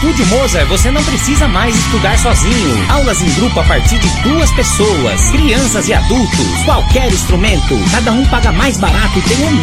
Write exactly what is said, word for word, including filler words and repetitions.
Estúdio Mozart você não precisa mais estudar sozinho. Aulas em grupo a partir de duas pessoas, crianças e adultos, qualquer instrumento. Cada um paga mais barato e tem um